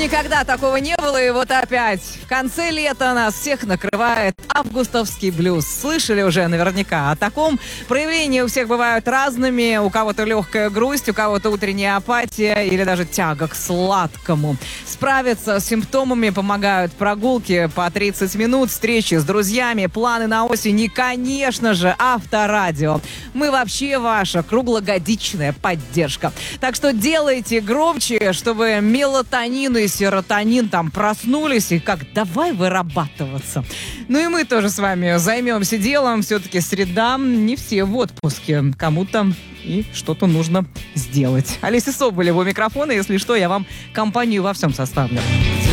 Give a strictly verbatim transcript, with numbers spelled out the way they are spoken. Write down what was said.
Никогда такого не было, и вот опять. В конце лета нас всех накрывает августовский блюз. Слышали уже наверняка о таком. Проявления у всех бывают разными. У кого-то легкая грусть, у кого-то утренняя апатия или даже тяга к сладкому. Справиться с симптомами помогают прогулки по тридцать минут, встречи с друзьями, планы на осень и, конечно же, Авторадио. Мы вообще ваша круглогодичная поддержка. Так что делайте громче, чтобы мелатонин и серотонин там проснулись и как давай вырабатываться. Ну и мы тоже с вами займемся делом. Все-таки среда, не все в отпуске. Кому-то и что-то нужно сделать. Олеся Соболева у микрофона. Если что, я вам компанию во всем составлю.